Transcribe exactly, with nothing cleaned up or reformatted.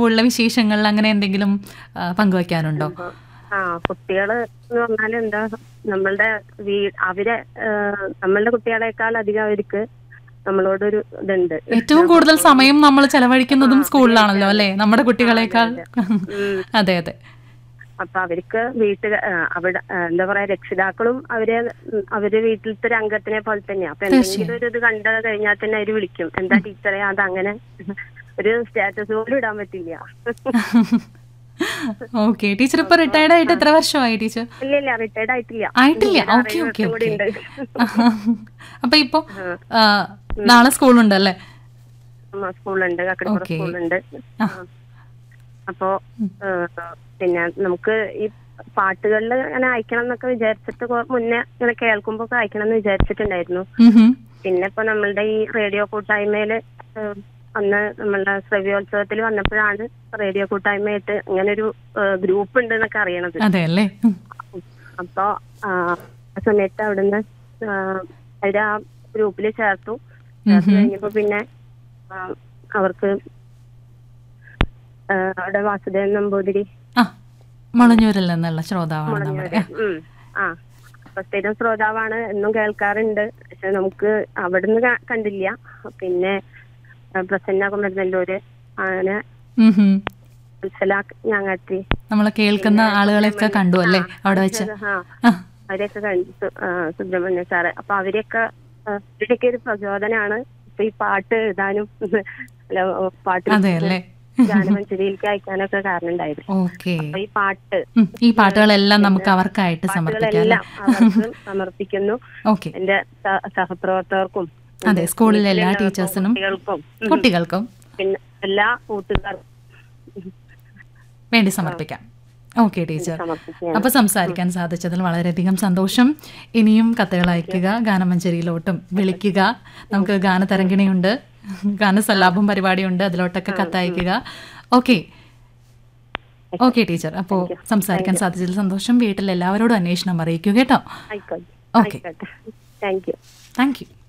സ്കൂളിലെ വിശേഷങ്ങൾ അങ്ങനെ എന്തെങ്കിലും ആ, പങ്കുവയ്ക്കാനുണ്ടോ? ആ കുട്ടികള് എന്ന് പറഞ്ഞാൽ എന്താ നമ്മളുടെ വീ അവരെ ആ, നമ്മളുടെ കുട്ടികളെക്കാൾ അധികം അവർക്ക് നമ്മളോടൊരു ഇതുണ്ട്. ഏറ്റവും കൂടുതൽ സമയം നമ്മൾ ചെലവഴിക്കുന്നതും സ്കൂളിലാണല്ലോ അല്ലേ, നമ്മുടെ ആ, അതെ കുട്ടികളെക്കാൾ. അതെ. ഉം. അതെ അതെ. അപ്പൊ അവർക്ക് വീട്ടിൽ അവിടെ ആ, എന്താ പറയാ രക്ഷിതാക്കളും അവരെ ഉം, അവര് വീട്ടിലത്തെ ഒരു അംഗത്തിനെ പോലെ തന്നെയാ. അപ്പൊ എന്തെങ്കിലും ഒരു ഇത് കണ്ടു കഴിഞ്ഞാൽ തന്നെ അവര് വിളിക്കും, എന്താ ടീച്ചറെ അതങ്ങനെ ഒരു സ്റ്റാറ്റസ് പോലും ഇടാൻ പറ്റില്ല. ഓക്കെ. ടീച്ചർ ഇപ്പൊ റിട്ടയർഡ് ആയിട്ട് എത്ര വർഷമായി ടീച്ചർ? ഇല്ല ഇല്ല റിട്ടയർഡ് ആയിട്ടില്ല. ആയിട്ടില്ല. ഒരു ഓക്കെ ആറേഴ് ഓക്കെ വർഷം കൂടി ഓക്കെ. ഉണ്ട്. അപ്പൊ ഇപ്പൊ ആ, നാളെ സ്കൂളുണ്ടല്ലേ? ആ, സ്കൂളുണ്ട്, കക്കടിപ്പുറ ഓക്കെ. സ്കൂളുണ്ട്. ആ. ആ. അപ്പോ ഏഹ്, പിന്നെ നമുക്ക് ഈ പാട്ടുകളിൽ അങ്ങനെ അയക്കണം എന്നൊക്കെ വിചാരിച്ചിട്ട് കൊ- മുന്നേ ഇങ്ങനെ കേൾക്കുമ്പോ ഒക്കെ അയക്കണം എന്ന് വിചാരിച്ചിട്ടുണ്ടായിരുന്നു. ഉം ഹും. പിന്നെ ഇപ്പൊ നമ്മളുടെ ഈ റേഡിയോ കൂട്ടായ്മയില് ഏഹ്, അന്ന് നമ്മളുടെ ശ്രവ്യോത്സവത്തിൽ വന്നപ്പോഴാണ് റേഡിയോ കൂട്ടായ്മയായിട്ട് ഇങ്ങനെ ഒരു ഗ്രൂപ്പ് ഉണ്ട് എന്നൊക്കെ അറിയണത്. അതെ അല്ലേ? ഉം. അപ്പൊ ആ ആ സമയത്ത് അവിടുന്ന് ആ, അവര് ആ ഗ്രൂപ്പിൽ ചേർത്തു. ചേർത്ത് കഴിഞ്ഞപ്പോ പിന്നെ ആ, അവർക്ക് ആ, അവിടെ വാസുദേവൻ നമ്പൂതിരി ആ, മുളഞ്ഞൂരിൽ നിന്നുള്ള ശ്രോതാവാണ് നമ്മുടെ. മുളഞ്ഞൂര് ഉം ആ അപ്പൊ സ്ഥിരം ശ്രോതാവാണ്, എന്നും കേൾക്കാറുണ്ട്. പക്ഷെ നമുക്ക് അവിടുന്ന് ക- കണ്ടില്ല. പിന്നെ ആ, പ്രസന്ന കുമരനെല്ലൂര് അങ്ങനെ ഉം ഹും. വത്സല ഞാങ്ങാട്ടി നമ്മളെ കേൾക്കുന്ന പിന്നെ ആളുകളെയൊക്കെ കണ്ടു അല്ലേ അവിടെ വെച്ച്? ആ ആ, അവരെയൊക്കെ കണ്ടു. ആ, സുബ്രഹ്മണ്യ സാറ്. അപ്പൊ അവരെയൊക്കെ ആ, അവരുടെയൊക്കെ ഒരു പ്രചോദനാണ് ഇപ്പൊ ഈ പാട്ട് എഴുതാനും അല്ല പാട്ട് അതെ അല്ലേ? ഗാനമഞ്ജരിയിലേക്ക് അയക്കാനൊക്കെ കാരണം ഉണ്ടായത്. ഓക്കെ. അപ്പൊ ഈ പാട്ട് ഉം, ഈ പാട്ടുകളെല്ലാം നമുക്ക് അവർക്കായിട്ട് സമർപ്പിക്കാം അല്ലേ? പാട്ടുകളെല്ലാം അവർക്ക് സമർപ്പിക്കുന്നു. ഓക്കെ. എന്റെ സ- സഹപ്രവർത്തകർക്കും അതെ, എന്റെ സ്കൂളിലെ എല്ലാ വീട്ടിലുള്ളവർക്കും ടീച്ചേഴ്സിനും കുട്ടികൾക്കും ഉം, കുട്ടികൾക്കും പിന്നെ എല്ലാ കൂട്ടുകാർക്കും വേണ്ടി സമർപ്പിക്കാം. Okay teacher. സമർപ്പിക്കുകയാണ്. അപ്പൊ സംസാരിക്കാൻ സാധിച്ചതിൽ വളരെയധികം സന്തോഷം. ഇനിയും കത്തുകൾ അയക്കുക, ഗാനമഞ്ജരിയിലോട്ടും വിളിക്കുക. നമുക്ക് ഗാനതരംഗിണിയുണ്ട്, ഗാനസല്ലാപം പരിപാടിയുണ്ട്, അതിലോട്ടൊക്കെ കത്തയക്കുക. Okay okay teacher. അപ്പോൾ സംസാരിക്കാൻ സാധിച്ചതിൽ സന്തോഷം. വീട്ടിൽ എല്ലാവരോടും അന്വേഷണം അറിയിക്കുക കേട്ടോ. ആയിക്കോട്ടെ ഓക്കെ. ആയിക്കോട്ടെ. Thank you. Thank you.